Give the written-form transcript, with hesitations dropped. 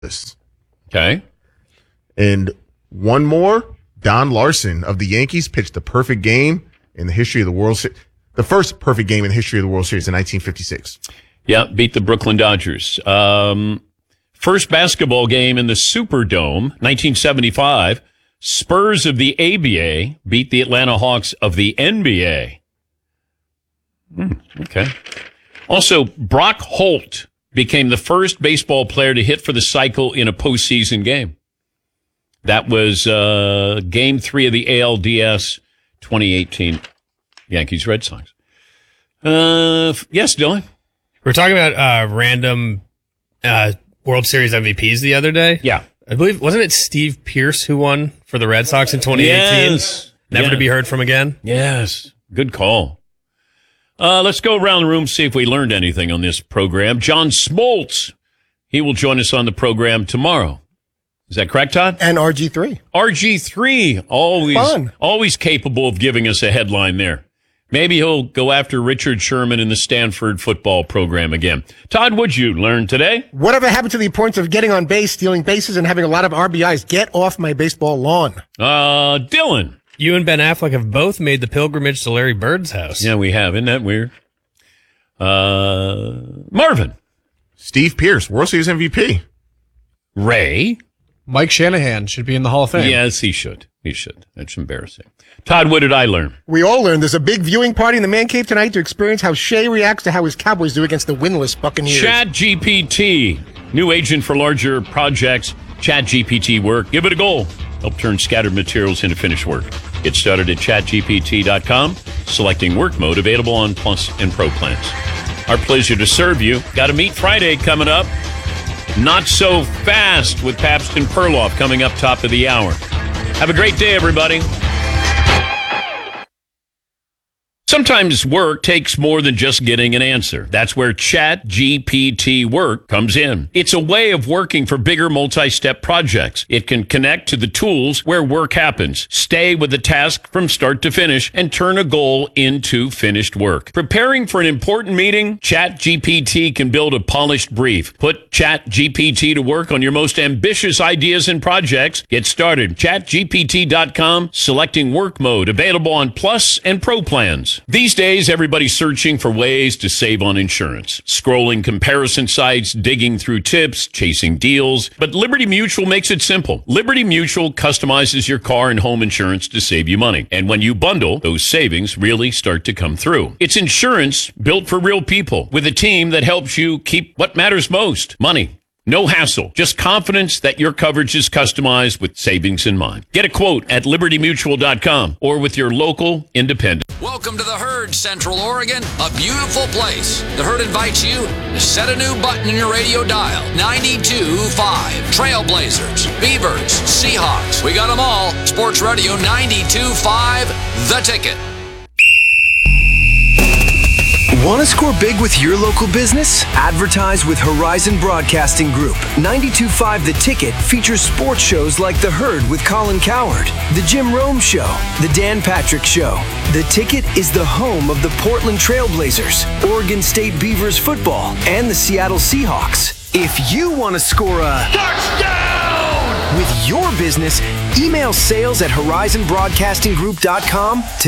Okay. And one more, Don Larson of the Yankees pitched the perfect game in the history of the World Series. The first perfect game in the history of the World Series in 1956. Yeah, beat the Brooklyn Dodgers. First basketball game in the Superdome, 1975. Spurs of the ABA beat the Atlanta Hawks of the NBA. Okay. Also, Brock Holt became the first baseball player to hit for the cycle in a postseason game. That was Game 3 of the ALDS 2018 Yankees-Red Sox. Yes, Dylan? We're talking about random World Series MVPs the other day. Yeah. I believe, wasn't it Steve Pearce who won for the Red Sox in 2018? Yes. Never to be heard from again? Yes. Good call. Let's go around the room, see if we learned anything on this program. John Smoltz, he will join us on the program tomorrow. Is that correct, Todd? And RG3. RG3, always capable of giving us a headline there. Maybe he'll go after Richard Sherman in the Stanford football program again. Todd, what'd you learn today? Whatever happened to the importance of getting on base, stealing bases, and having a lot of RBIs? Get off my baseball lawn. Dylan. You and Ben Affleck have both made the pilgrimage to Larry Bird's house. Yeah, we have. Isn't that weird? Marvin. Steve Pearce, World Series MVP. Ray. Mike Shanahan should be in the Hall of Fame. Yes, he should. He should. That's embarrassing. Todd, what did I learn? We all learned there's a big viewing party in the Man Cave tonight to experience how Shea reacts to how his Cowboys do against the winless Buccaneers. ChatGPT, new agent for larger projects. ChatGPT work. Give it a go. Help turn scattered materials into finished work. Get started at chatgpt.com, selecting work mode, available on Plus and Pro plans. Our pleasure to serve you. Got a Meat Friday coming up. Not so fast with Pabst and Perloff coming up top of the hour. Have a great day, everybody. Sometimes work takes more than just getting an answer. That's where ChatGPT Work comes in. It's a way of working for bigger multi-step projects. It can connect to the tools where work happens, stay with the task from start to finish, and turn a goal into finished work. Preparing for an important meeting? ChatGPT can build a polished brief. Put ChatGPT to work on your most ambitious ideas and projects. Get started. ChatGPT.com, selecting work mode, available on Plus and Pro plans. These days, everybody's searching for ways to save on insurance. Scrolling comparison sites, digging through tips, chasing deals. But Liberty Mutual makes it simple. Liberty Mutual customizes your car and home insurance to save you money. And when you bundle, those savings really start to come through. It's insurance built for real people with a team that helps you keep what matters most, money. No hassle, just confidence that your coverage is customized with savings in mind. Get a quote at libertymutual.com or with your local independent. Welcome to the Herd, Central Oregon, a beautiful place. The Herd invites you to set a new button in your radio dial. 92.5. Trailblazers, Beavers, Seahawks. We got them all. Sports Radio 92.5, The Ticket. Want to score big with your local business? Advertise with Horizon Broadcasting Group. 92.5 The Ticket features sports shows like The Herd with Colin Cowherd, The Jim Rome Show, The Dan Patrick Show. The Ticket is the home of the Portland Trailblazers, Oregon State Beavers football, and the Seattle Seahawks. If you want to score a touchdown with your business, email sales@horizonbroadcastinggroup.com to